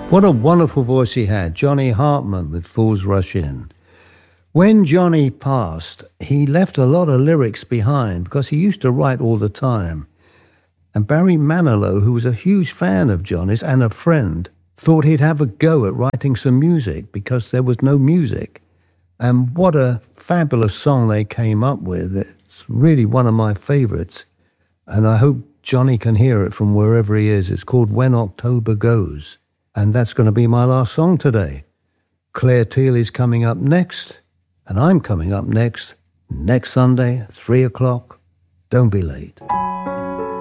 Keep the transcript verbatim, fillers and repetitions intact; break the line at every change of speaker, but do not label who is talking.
What a wonderful voice he had, Johnny Hartman with Fools Rush In. When Johnny passed, he left a lot of lyrics behind because he used to write all the time. And Barry Manilow, who was a huge fan of Johnny's and a friend, thought he'd have a go at writing some music because there was no music. And what a fabulous song they came up with. It's really one of my favorites. And I hope Johnny can hear it from wherever he is. It's called When October Goes. And that's going to be my last song today. Claire Teeley's coming up next, and I'm coming up next, next Sunday, three o'clock. Don't be late.